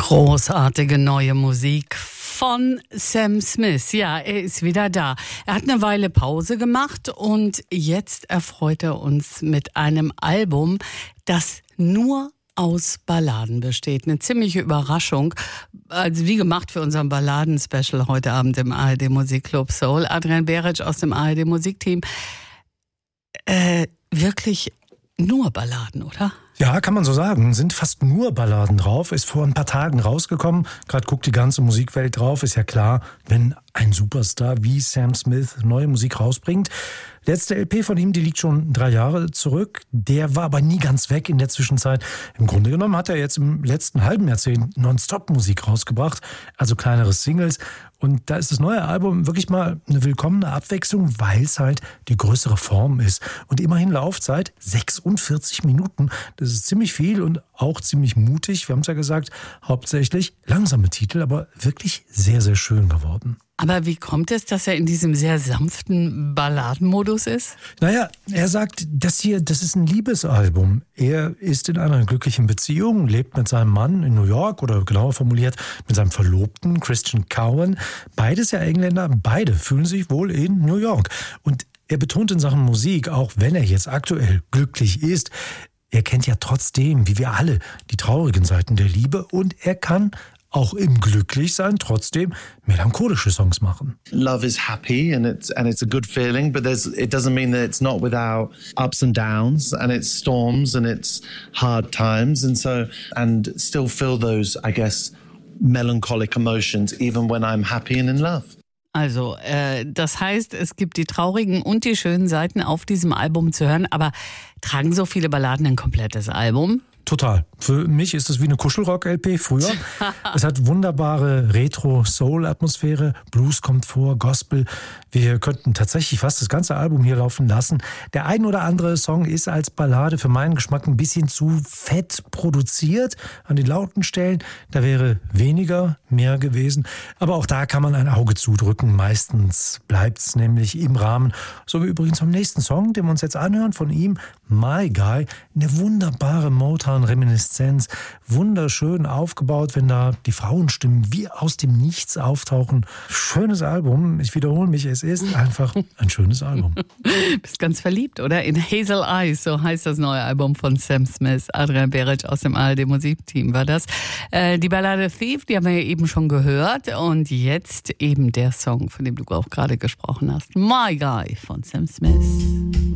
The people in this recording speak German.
Großartige neue Musik von Sam Smith. Ja, er ist wieder da. Er hat eine Weile Pause gemacht und jetzt erfreut er uns mit einem Album, das nur aus Balladen besteht. Eine ziemliche Überraschung. Also wie gemacht für unseren Balladen-Special heute Abend im ARD Musikclub Soul. Adrian Beric aus dem ARD Musikteam. Wirklich nur Balladen, oder? Ja, kann man so sagen. Sind fast nur Balladen drauf. Ist vor ein paar Tagen rausgekommen. Gerade guckt die ganze Musikwelt drauf. Ist ja klar, wenn ein Superstar wie Sam Smith neue Musik rausbringt. Letzte LP von ihm, die liegt schon 3 Jahre zurück. Der war aber nie ganz weg in der Zwischenzeit. Im Grunde genommen hat er jetzt im letzten halben Jahrzehnt Nonstop-Musik rausgebracht. Also kleinere Singles. Und da ist das neue Album wirklich mal eine willkommene Abwechslung, weil es halt die größere Form ist. Und immerhin Laufzeit 46 Minuten. Das ist ziemlich viel und auch ziemlich mutig. Wir haben es ja gesagt, hauptsächlich langsame Titel, aber wirklich sehr, sehr schön geworden. Aber wie kommt es, dass er in diesem sehr sanften Balladenmodus ist? Naja, er sagt, das ist ein Liebesalbum. Er ist in einer glücklichen Beziehung, lebt mit seinem Mann in New York oder genauer formuliert mit seinem Verlobten Christian Cowan. Beides ja Engländer, beide fühlen sich wohl in New York. Und er betont in Sachen Musik, auch wenn er jetzt aktuell glücklich ist, er kennt ja trotzdem, wie wir alle, die traurigen Seiten der Liebe und er kann auch im Glücklichsein trotzdem melancholische Songs machen. Love is happy and it's a good feeling, but it doesn't mean that it's not without ups and downs and it's storms and it's hard times and still feel those, I guess, melancholic emotions even when I'm happy and in love. Also, das heißt, es gibt die traurigen und die schönen Seiten auf diesem Album zu hören, aber tragen so viele Balladen ein komplettes Album? Total. Für mich ist es wie eine Kuschelrock-LP früher. Es hat wunderbare Retro-Soul-Atmosphäre. Blues kommt vor, Gospel. Wir könnten tatsächlich fast das ganze Album hier laufen lassen. Der ein oder andere Song ist als Ballade für meinen Geschmack ein bisschen zu fett produziert. An den lauten Stellen, da wäre weniger mehr gewesen. Aber auch da kann man ein Auge zudrücken. Meistens bleibt es nämlich im Rahmen. So wie übrigens beim nächsten Song, den wir uns jetzt anhören von ihm, My Guy. Eine wunderbare Motown-Reminiszenz. Wunderschön aufgebaut, wenn da die Frauenstimmen wie aus dem Nichts auftauchen. Schönes Album. Ich wiederhole mich, es ist einfach ein schönes Album. Bist ganz verliebt, oder? In Hazel Eyes, so heißt das neue Album von Sam Smith. Adrian Beric aus dem ARD Musikteam war das. Die Ballade Thief, die haben wir ja eben schon gehört. Und jetzt eben der Song, von dem du auch gerade gesprochen hast. My Guy von Sam Smith.